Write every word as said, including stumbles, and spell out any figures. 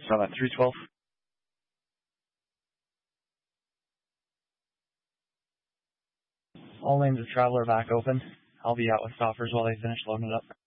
So at three twelve. All lanes of traveler back open. I'll be out with stoppers while they finish loading it up.